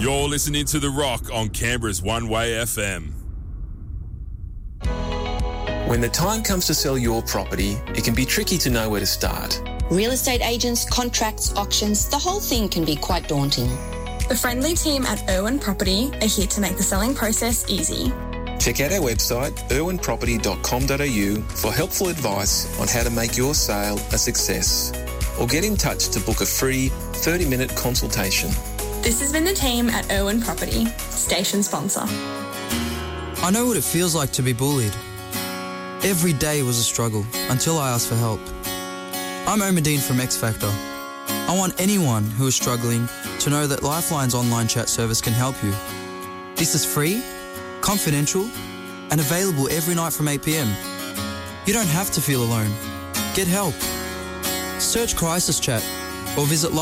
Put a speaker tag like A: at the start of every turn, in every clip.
A: You're listening to The Rock on Canberra's One Way FM.
B: When the time comes to sell your property, it can be tricky to know where to start.
C: Real estate agents, contracts, auctions, the whole thing can be quite daunting.
D: The friendly team at Irwin Property are here to make the selling process easy.
B: Check out our website, irwinproperty.com.au, for helpful advice on how to make your sale a success. Or get in touch to book a free 30-minute consultation.
D: This has been the team at Irwin Property, station sponsor.
E: I know what it feels like to be bullied. Every day was a struggle until I asked for help. I'm Omadine from X Factor. I want anyone who is struggling to know that Lifeline's online chat service can help you. This is free, confidential, and available every night from 8 p.m. You don't have to feel alone. Get help. Search Crisis Chat or visit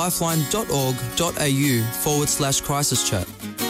E: lifeline.org.au/crisis chat.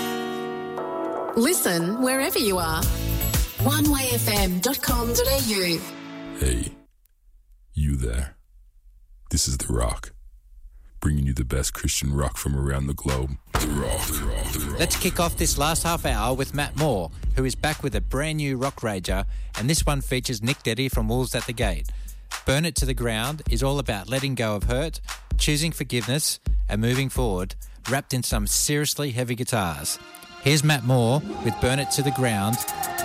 F: Listen wherever you are. onewayfm.com.au.
A: Hey, you there. This is The Rock, bringing you the best Christian rock from around the globe. The Rock.
G: Let's kick off this last half hour with Matt Moore, who is back with a brand new rock rager, and this one features Nick Deddy from Wolves at the Gate. Burn It to the Ground is all about letting go of hurt, choosing forgiveness, and moving forward, wrapped in some seriously heavy guitars. Here's Matt Moore with Burn It to the Ground